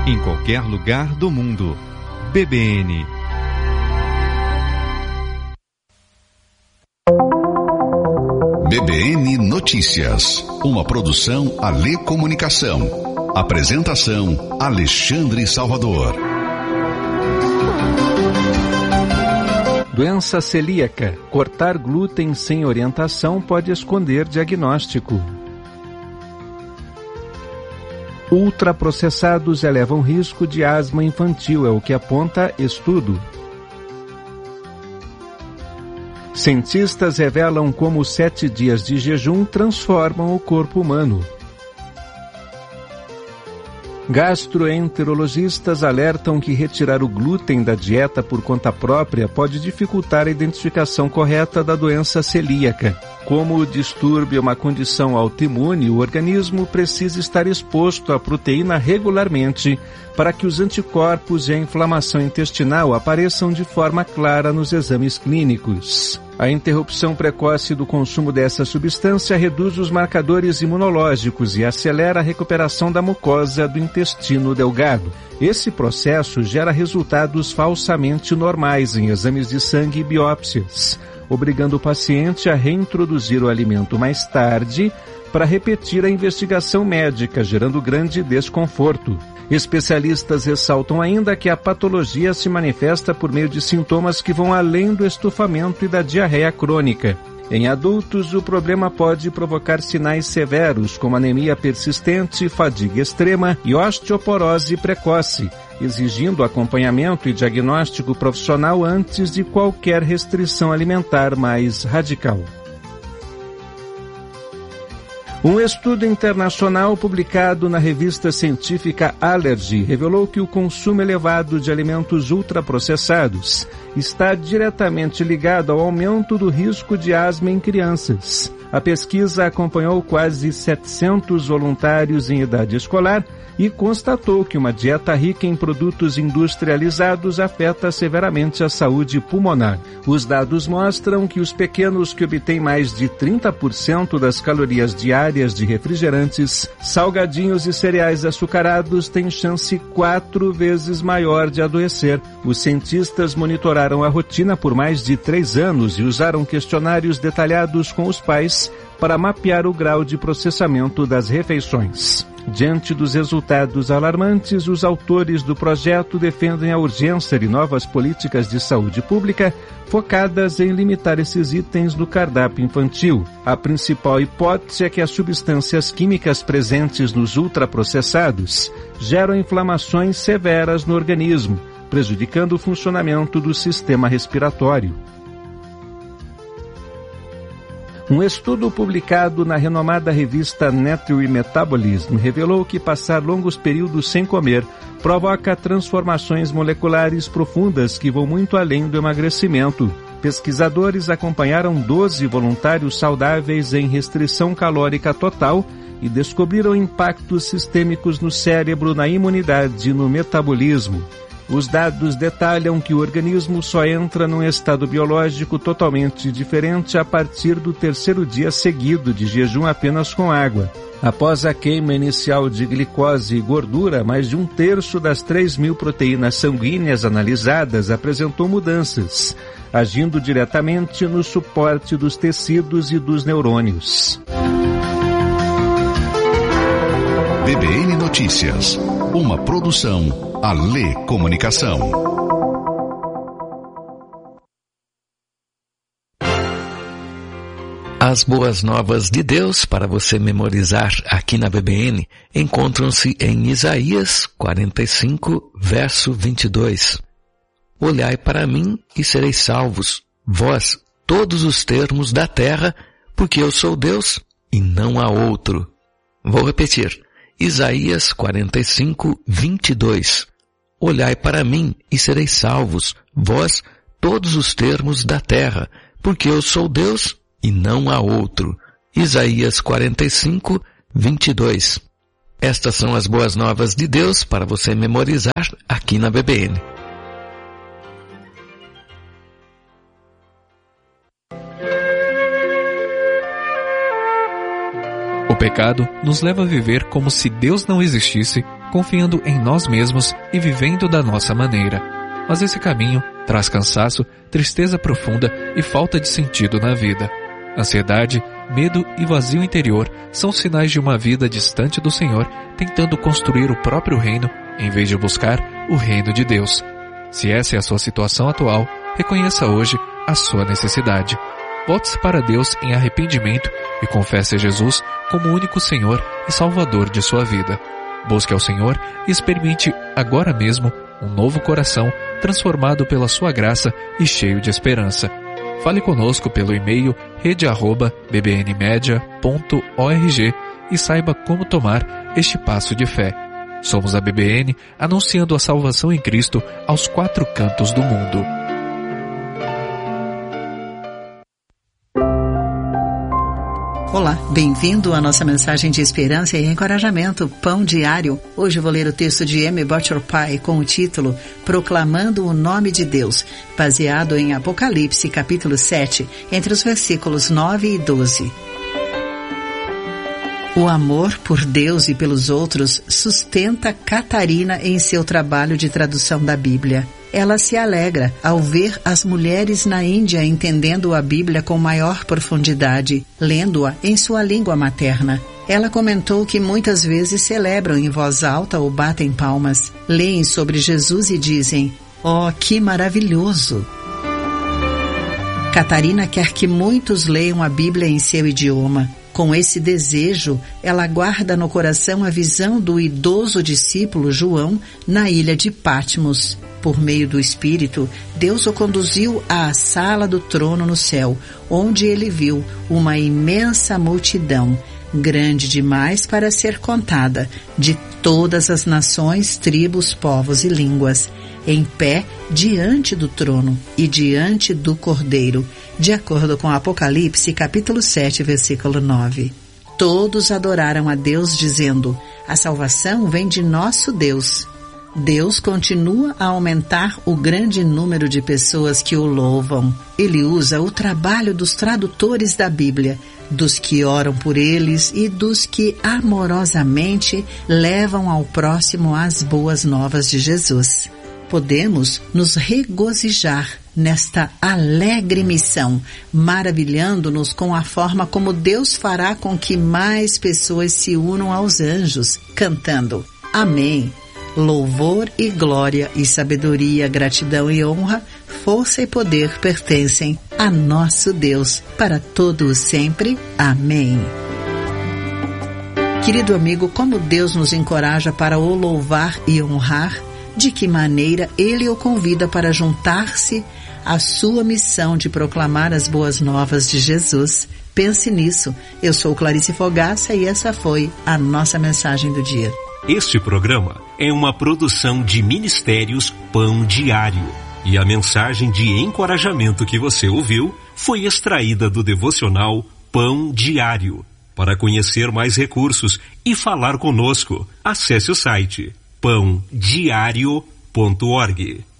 em qualquer lugar do mundo. BBN. BBN Notícias, uma produção Alê Comunicação. Apresentação Alexandre Salvador. Doença celíaca. Cortar glúten sem orientação pode esconder diagnóstico. Ultraprocessados elevam risco de asma infantil, é o que aponta estudo. Cientistas revelam como 7 dias de jejum transformam o corpo humano. Gastroenterologistas alertam que retirar o glúten da dieta por conta própria pode dificultar a identificação correta da doença celíaca. Como o distúrbio é uma condição autoimune, o organismo precisa estar exposto à proteína regularmente para que os anticorpos e a inflamação intestinal apareçam de forma clara nos exames clínicos. A interrupção precoce do consumo dessa substância reduz os marcadores imunológicos e acelera a recuperação da mucosa do intestino delgado. Esse processo gera resultados falsamente normais em exames de sangue e biópsias, obrigando o paciente a reintroduzir o alimento mais tarde para repetir a investigação médica, gerando grande desconforto. Especialistas ressaltam ainda que a patologia se manifesta por meio de sintomas que vão além do estufamento e da diarreia crônica. Em adultos, o problema pode provocar sinais severos, como anemia persistente, fadiga extrema e osteoporose precoce, exigindo acompanhamento e diagnóstico profissional antes de qualquer restrição alimentar mais radical. Um estudo internacional publicado na revista científica Allergy revelou que o consumo elevado de alimentos ultraprocessados está diretamente ligado ao aumento do risco de asma em crianças. A pesquisa acompanhou quase 700 voluntários em idade escolar e constatou que uma dieta rica em produtos industrializados afeta severamente a saúde pulmonar. Os dados mostram que os pequenos que obtêm mais de 30% das calorias diárias de refrigerantes, salgadinhos e cereais açucarados têm chance 4 vezes maior de adoecer. Os cientistas monitoraram a rotina por mais de 3 anos e usaram questionários detalhados com os pais para mapear o grau de processamento das refeições. Diante dos resultados alarmantes, os autores do projeto defendem a urgência de novas políticas de saúde pública focadas em limitar esses itens no cardápio infantil. A principal hipótese é que as substâncias químicas presentes nos ultraprocessados geram inflamações severas no organismo, prejudicando o funcionamento do sistema respiratório. Um estudo publicado na renomada revista Nature Metabolism revelou que passar longos períodos sem comer provoca transformações moleculares profundas que vão muito além do emagrecimento. Pesquisadores acompanharam 12 voluntários saudáveis em restrição calórica total e descobriram impactos sistêmicos no cérebro, na imunidade e no metabolismo. Os dados detalham que o organismo só entra num estado biológico totalmente diferente a partir do 3º dia seguido de jejum apenas com água. Após a queima inicial de glicose e gordura, mais de 1/3 das 3.000 proteínas sanguíneas analisadas apresentou mudanças, agindo diretamente no suporte dos tecidos e dos neurônios. BBN Notícias, uma produção Alê Comunicação. As boas novas de Deus para você memorizar aqui na BBN encontram-se em Isaías 45, verso 22. Olhai para mim e sereis salvos, vós, todos os termos da terra, porque eu sou Deus e não há outro. Vou repetir. Isaías 45, 22. Olhai para mim e sereis salvos, vós, todos os termos da terra, porque eu sou Deus e não há outro. Isaías 45, 22. Estas são as boas novas de Deus para você memorizar aqui na BBN. O pecado nos leva a viver como se Deus não existisse, confiando em nós mesmos e vivendo da nossa maneira. Mas esse caminho traz cansaço, tristeza profunda e falta de sentido na vida. Ansiedade, medo e vazio interior são sinais de uma vida distante do Senhor, tentando construir o próprio reino em vez de buscar o reino de Deus. Se essa é a sua situação atual, reconheça hoje a sua necessidade. Volte-se para Deus em arrependimento e confesse a Jesus como o único Senhor e Salvador de sua vida. Busque ao Senhor e experimente agora mesmo um novo coração transformado pela sua graça e cheio de esperança. Fale conosco pelo e-mail rede@bbnmedia.org e saiba como tomar este passo de fé. Somos a BBN, anunciando a salvação em Cristo aos 4 cantos do mundo. Olá, bem-vindo à nossa mensagem de esperança e encorajamento, Pão Diário. Hoje vou ler o texto de M. Butcher Pye com o título Proclamando o Nome de Deus, baseado em Apocalipse, capítulo 7, entre os versículos 9 e 12. O amor por Deus e pelos outros sustenta Catarina em seu trabalho de tradução da Bíblia. Ela se alegra ao ver as mulheres na Índia entendendo a Bíblia com maior profundidade, lendo-a em sua língua materna. Ela comentou que muitas vezes celebram em voz alta ou batem palmas, leem sobre Jesus e dizem: "Oh, que maravilhoso!" Catarina quer que muitos leiam a Bíblia em seu idioma. Com esse desejo, ela guarda no coração a visão do idoso discípulo João na ilha de Patmos. Por meio do Espírito, Deus o conduziu à sala do trono no céu, onde ele viu uma imensa multidão, grande demais para ser contada, de todas as nações, tribos, povos e línguas, em pé diante do trono e diante do Cordeiro, de acordo com Apocalipse, capítulo 7, versículo 9. Todos adoraram a Deus, dizendo: "A salvação vem de nosso Deus." Deus continua a aumentar o grande número de pessoas que o louvam. Ele usa o trabalho dos tradutores da Bíblia, dos que oram por eles e dos que amorosamente levam ao próximo as boas novas de Jesus. Podemos nos regozijar nesta alegre missão, maravilhando-nos com a forma como Deus fará com que mais pessoas se unam aos anjos, cantando: Amém. Louvor e glória e sabedoria, gratidão e honra, força e poder pertencem a nosso Deus, para todo o sempre. Amém. Querido amigo, como Deus nos encoraja para o louvar e honrar, de que maneira Ele o convida para juntar-se à sua missão de proclamar as boas novas de Jesus. Pense nisso. Eu sou Clarice Fogaça e essa foi a nossa mensagem do dia. Este programa é uma produção de Ministérios Pão Diário e a mensagem de encorajamento que você ouviu foi extraída do devocional Pão Diário. Para conhecer mais recursos e falar conosco, acesse o site pãodiario.org.